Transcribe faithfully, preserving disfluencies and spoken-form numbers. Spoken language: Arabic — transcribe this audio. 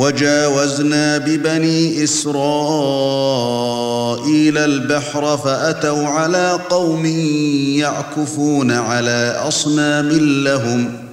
وَجَاوَزْنَا بِبَنِي إِسْرَائِيلَ الْبَحْرَ فَأَتَوْا عَلَى قَوْمٍ يَعْكُفُونَ عَلَى أَصْنَامٍ لَهُمْ